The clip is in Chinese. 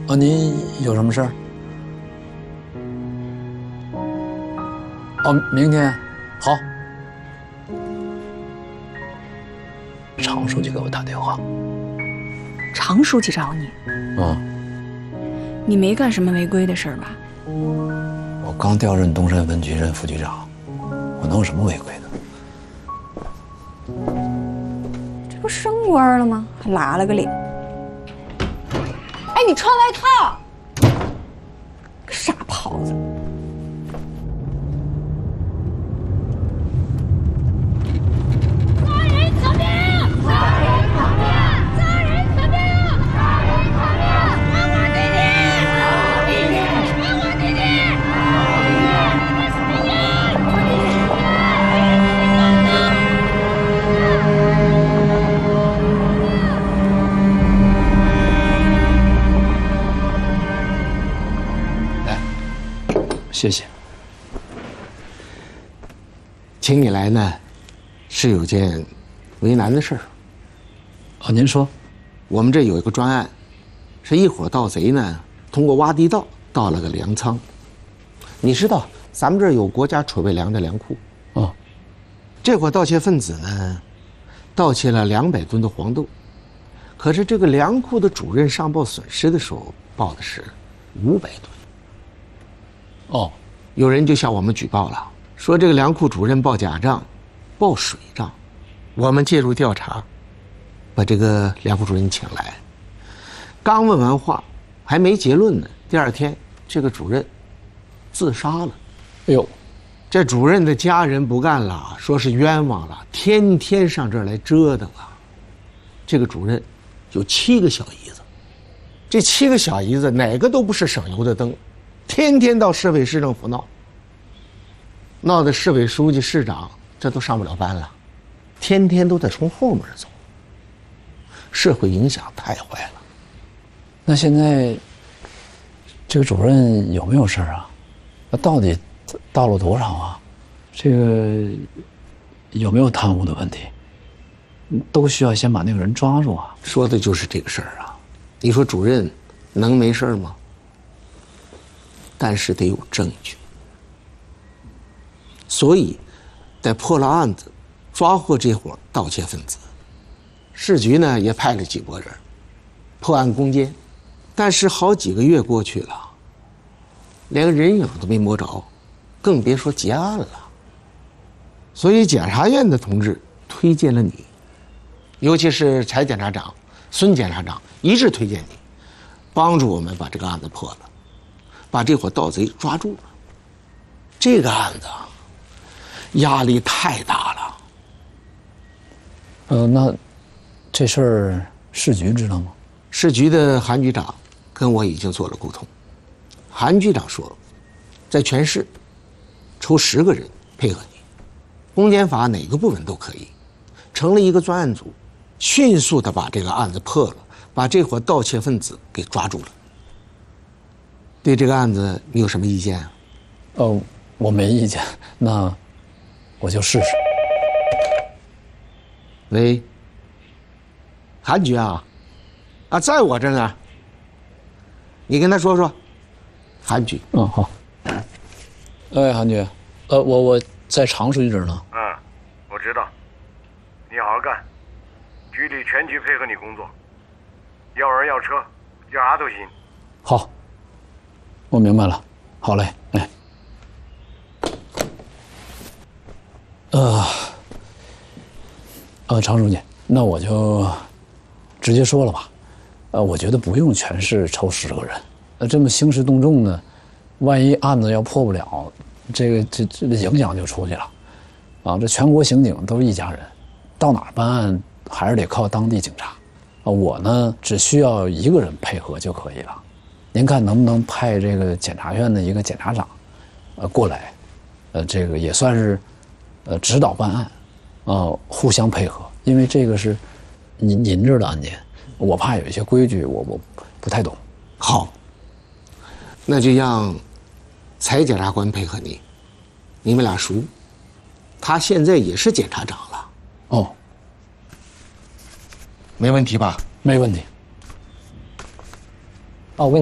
您有什么事儿？明天，好。常书记给我打电话。 常书记找你？你没干什么违规的事儿吧？ 我刚调任东山分局任副局长，我能有什么违规的？ 这不升官了吗？还拉了个脸。哎，你穿外套，个傻狍子！ 杀人可命！杀人可命！杀人可命！杀人可命！还我弟弟！还我弟弟！还我弟弟！我死呀！我弟弟！ 谢谢。 请你来呢，是有件为难的事儿。 您说。 我们这有一个专案，是一伙盗贼呢，通过挖地道盗了个粮仓。你知道咱们这儿有国家储备粮的粮库。这伙盗窃分子呢，盗窃了200吨的黄豆，可是这个粮库的主任上报损失的时候，报的是500吨。有人就向我们举报了，说这个粮库主任报假账，报水账。我们介入调查，把这个粮库主任请来，刚问完话，还没结论呢。第2天，这个主任自杀了。 哎呦， 这主任的家人不干了，说是冤枉了，天天上这儿来折腾啊。这个主任有7个小姨子，这7个小姨子哪个都不是省油的灯，天天到市委市政府闹得市委书记市长这都上不了班了，天天都得从后门走，社会影响太坏了。 那现在这个主任有没有事儿啊？那到底盗了多少啊？这个有没有贪污的问题？都需要先把那个人抓住啊。 说的就是这个事儿啊。你说主任能没事吗？但是得有证据，所以得破了案子，抓获这伙盗窃分子。市局呢也派了几拨人破案攻坚，但是好几个月过去了，连个人影都没摸着，更别说结案了。所以检察院的同志推荐了你，尤其是柴检察长、孙检察长一致推荐你，帮助我们把这个案子破了，把这伙盗贼抓住了。这个案子压力太大了。 那这事儿市局知道吗？ 市局的韩局长跟我已经做了沟通。韩局长说，在全市抽10个人配合你，公检法哪个部门都可以，成立一个专案组，迅速的把这个案子破了，把这伙盗窃分子给抓住了。对这个案子你有什么意见啊？ 我没意见，那我就试试。 喂，韩局啊，在我这呢，你跟他说说。韩局。 好。韩局，我在常书记这儿呢。 我知道，你好好干，局里全局配合你工作，要人要车，要啥都行。 好，我明白了。好嘞，常书记，那我就直接说了吧。我觉得不用全市抽10个人，这么兴师动众呢，万一案子要破不了，这影响就出去了。这全国刑警都是一家人，到哪儿办案还是得靠当地警察。我呢只需要1个人配合就可以了。您看能不能派这个检察院的一个检察长，过来，这个也算是，指导办案，互相配合，因为这个是您这儿的案件，我怕有一些规矩我不太懂。 好，那就让柴检察官配合你，你们俩熟，他现在也是检察长了。 哦， 没问题吧？ 没问题。